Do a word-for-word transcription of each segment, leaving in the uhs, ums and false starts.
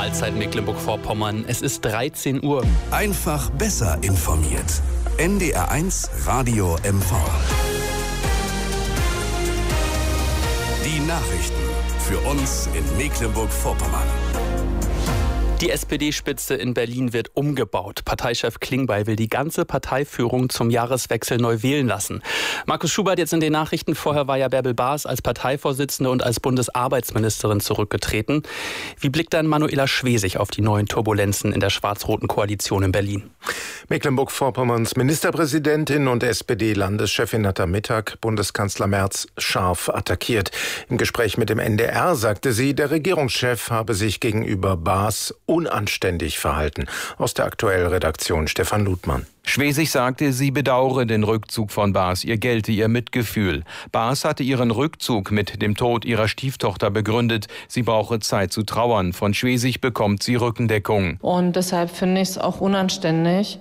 Mahlzeit Mecklenburg-Vorpommern. Es ist dreizehn Uhr. Einfach besser informiert. N D R eins Radio M V. Die Nachrichten für uns in Mecklenburg-Vorpommern. Die S P D-Spitze in Berlin wird umgebaut. Parteichef Klingbeil will die ganze Parteiführung zum Jahreswechsel neu wählen lassen. Markus Schubert jetzt in den Nachrichten. Vorher war ja Bärbel Baas als Parteivorsitzende und als Bundesarbeitsministerin zurückgetreten. Wie blickt dann Manuela Schwesig auf die neuen Turbulenzen in der schwarz-roten Koalition in Berlin? Mecklenburg-Vorpommerns Ministerpräsidentin und S P D-Landeschefin hat am Mittag Bundeskanzler Merz scharf attackiert. Im Gespräch mit dem N D R sagte sie, der Regierungschef habe sich gegenüber Baas unanständig verhalten. Aus der Aktuell-Redaktion Stefan Ludmann. Schwesig sagte, sie bedauere den Rückzug von Baas, ihr gelte ihr Mitgefühl. Baas hatte ihren Rückzug mit dem Tod ihrer Stieftochter begründet. Sie brauche Zeit zu trauern. Von Schwesig bekommt sie Rückendeckung. Und deshalb finde ich es auch unanständig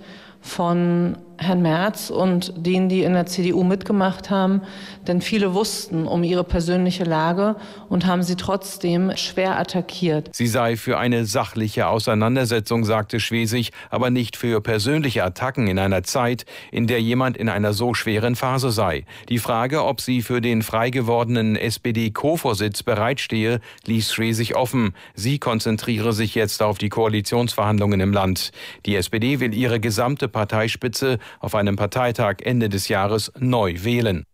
von Herrn Merz und denen, die in der C D U mitgemacht haben, denn viele wussten um ihre persönliche Lage und haben sie trotzdem schwer attackiert. Sie sei für eine sachliche Auseinandersetzung, sagte Schwesig, aber nicht für persönliche Attacken in einer Zeit, in der jemand in einer so schweren Phase sei. Die Frage, ob sie für den frei gewordenen S P D-Co-Vorsitz bereitstehe, ließ Schwesig offen. Sie konzentriere sich jetzt auf die Koalitionsverhandlungen im Land. Die S P D will ihre gesamte Parteispitze auf einem Parteitag Ende des Jahres neu wählen.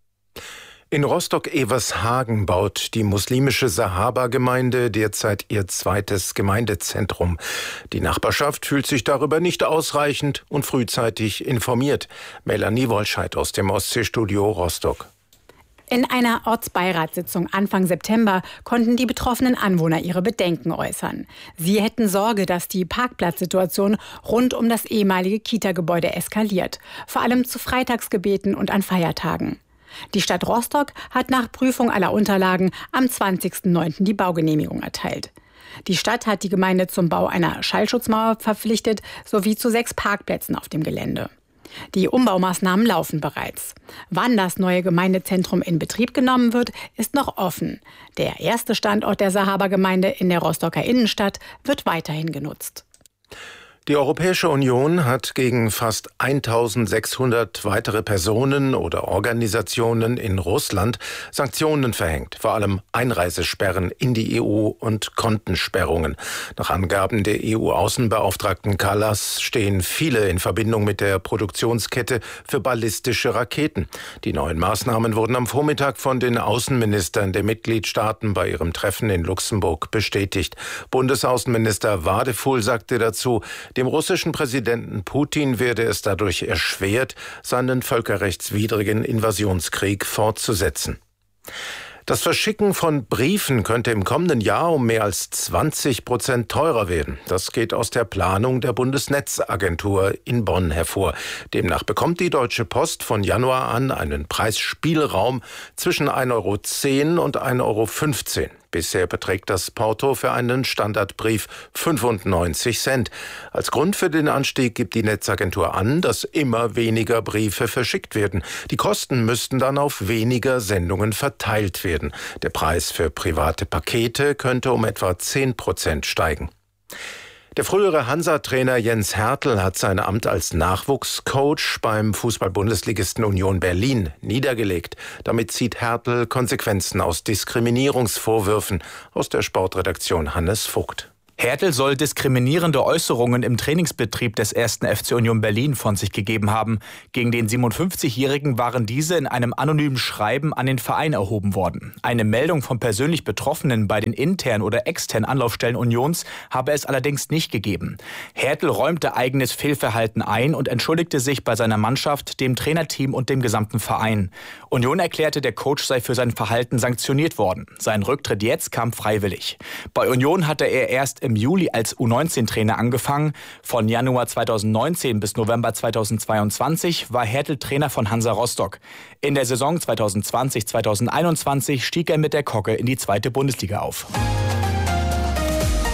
In Rostock-Evershagen baut die muslimische Sahaba-Gemeinde derzeit ihr zweites Gemeindezentrum. Die Nachbarschaft fühlt sich darüber nicht ausreichend und frühzeitig informiert. Melanie Wolscheid aus dem Ostseestudio Rostock. In einer Ortsbeiratssitzung Anfang September konnten die betroffenen Anwohner ihre Bedenken äußern. Sie hätten Sorge, dass die Parkplatzsituation rund um das ehemalige Kita-Gebäude eskaliert, vor allem zu Freitagsgebeten und an Feiertagen. Die Stadt Rostock hat nach Prüfung aller Unterlagen am zwanzigsten neunten die Baugenehmigung erteilt. Die Stadt hat die Gemeinde zum Bau einer Schallschutzmauer verpflichtet, sowie zu sechs Parkplätzen auf dem Gelände. Die Umbaumaßnahmen laufen bereits. Wann das neue Gemeindezentrum in Betrieb genommen wird, ist noch offen. Der erste Standort der Sahaba-Gemeinde in der Rostocker Innenstadt wird weiterhin genutzt. Die Europäische Union hat gegen fast eintausendsechshundert weitere Personen oder Organisationen in Russland Sanktionen verhängt, vor allem Einreisesperren in die E U und Kontensperrungen. Nach Angaben der E U-Außenbeauftragten Kallas stehen viele in Verbindung mit der Produktionskette für ballistische Raketen. Die neuen Maßnahmen wurden am Vormittag von den Außenministern der Mitgliedstaaten bei ihrem Treffen in Luxemburg bestätigt. Bundesaußenminister Wadefuhl sagte dazu, dem russischen Präsidenten Putin werde es dadurch erschwert, seinen völkerrechtswidrigen Invasionskrieg fortzusetzen. Das Verschicken von Briefen könnte im kommenden Jahr um mehr als zwanzig Prozent teurer werden. Das geht aus der Planung der Bundesnetzagentur in Bonn hervor. Demnach bekommt die Deutsche Post von Januar an einen Preisspielraum zwischen ein Euro zehn und ein Euro fünfzehn. Bisher beträgt das Porto für einen Standardbrief fünfundneunzig Cent. Als Grund für den Anstieg gibt die Netzagentur an, dass immer weniger Briefe verschickt werden. Die Kosten müssten dann auf weniger Sendungen verteilt werden. Der Preis für private Pakete könnte um etwa zehn Prozent steigen. Der frühere Hansa-Trainer Jens Hertel hat sein Amt als Nachwuchscoach beim Fußball-Bundesligisten Union Berlin niedergelegt. Damit zieht Hertel Konsequenzen aus Diskriminierungsvorwürfen. Aus der Sportredaktion Hannes Vogt. Hertel soll diskriminierende Äußerungen im Trainingsbetrieb des ersten F C Union Berlin von sich gegeben haben. Gegen den siebenundfünfzigjährigen waren diese in einem anonymen Schreiben an den Verein erhoben worden. Eine Meldung von persönlich Betroffenen bei den internen oder externen Anlaufstellen Unions habe es allerdings nicht gegeben. Hertel räumte eigenes Fehlverhalten ein und entschuldigte sich bei seiner Mannschaft, dem Trainerteam und dem gesamten Verein. Union erklärte, der Coach sei für sein Verhalten sanktioniert worden. Sein Rücktritt jetzt kam freiwillig. Bei Union hatte er erst im Juli als U neunzehn Trainer angefangen. Von Januar zweitausendneunzehn bis November zweitausendzweiundzwanzig war Hertel Trainer von Hansa Rostock. In der Saison zweitausendzwanzig zweitausendeinundzwanzig stieg er mit der Kocke in die zweite Bundesliga auf. Das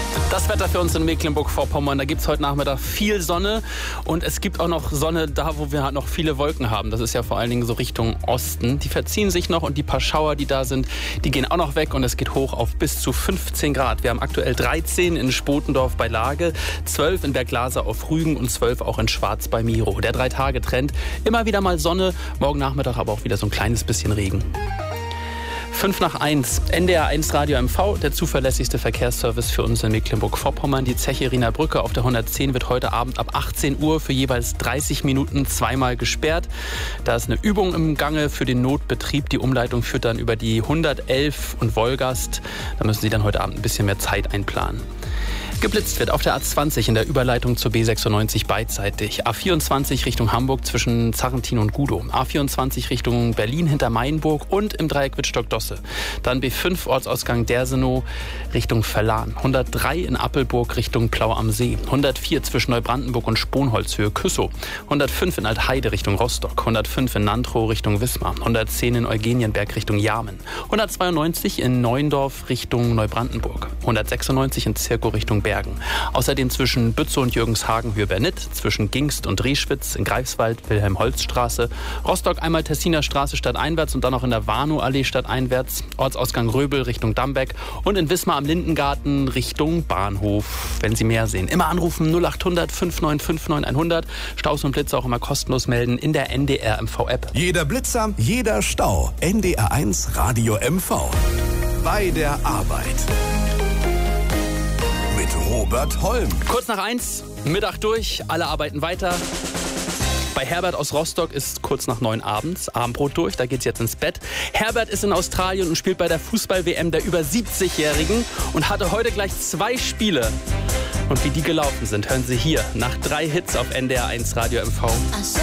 Das Wetter für uns in Mecklenburg-Vorpommern, da gibt es heute Nachmittag viel Sonne und es gibt auch noch Sonne da, wo wir halt noch viele Wolken haben. Das ist ja vor allen Dingen so Richtung Osten. Die verziehen sich noch und die paar Schauer, die da sind, die gehen auch noch weg und es geht hoch auf bis zu fünfzehn Grad. Wir haben aktuell dreizehn in Spotendorf bei Lage, zwölf in Berglase auf Rügen und zwölf auch in Schwarz bei Miro. Der Drei-Tage-Trend, immer wieder mal Sonne, morgen Nachmittag aber auch wieder so ein kleines bisschen Regen. fünf nach eins, N D R eins Radio M V, der zuverlässigste Verkehrsservice für uns in Mecklenburg-Vorpommern. Die Zeche-Riener Brücke auf der hundertzehn wird heute Abend ab achtzehn Uhr für jeweils dreißig Minuten zweimal gesperrt. Da ist eine Übung im Gange für den Notbetrieb. Die Umleitung führt dann über die hundertelf und Wolgast. Da müssen Sie dann heute Abend ein bisschen mehr Zeit einplanen. Geblitzt wird auf der A zwanzig in der Überleitung zur B sechsundneunzig beidseitig. A vierundzwanzig Richtung Hamburg zwischen Zarrentin und Gudow. A vierundzwanzig Richtung Berlin hinter Mainburg und im Dreieck Wittstock-Dosse. Dann B fünf Ortsausgang Dersenow Richtung Verlan. hundertdrei in Appelburg Richtung Plau am See. hundertvier zwischen Neubrandenburg und Sponholzhöhe Küssow. hundertfünf in Altheide Richtung Rostock. hundertfünf in Nantrow Richtung Wismar. hundertzehn in Eugenienberg Richtung Jarmen. hundertzweiundneunzig in Neuendorf Richtung Neubrandenburg. hundertsechsundneunzig in Zirkow Richtung Bergen. Außerdem zwischen Bützow und Jürgenshagen Höhe-Bernit, zwischen Gingst und Rieschwitz in Greifswald Wilhelm-Holz-Straße, Rostock einmal Tessiner Straße stadteinwärts und dann noch in der Warnow-Allee stadteinwärts, Ortsausgang Röbel Richtung Dambeck und in Wismar am Lindengarten Richtung Bahnhof. Wenn Sie mehr sehen, immer anrufen null acht hundert fünf neun fünf neun hundert. Staus und Blitze auch immer kostenlos melden in der N D R M V-App. Jeder Blitzer, jeder Stau. N D R eins Radio M V. Bei der Arbeit. Mit Robert Holm. Kurz nach eins, Mittag durch, alle arbeiten weiter. Bei Herbert aus Rostock ist kurz nach neun abends, Abendbrot durch, da geht's jetzt ins Bett. Herbert ist in Australien und spielt bei der Fußball-W M der über siebzigjährigen und hatte heute gleich zwei Spiele. Und wie die gelaufen sind, hören Sie hier nach drei Hits auf N D R eins Radio M V.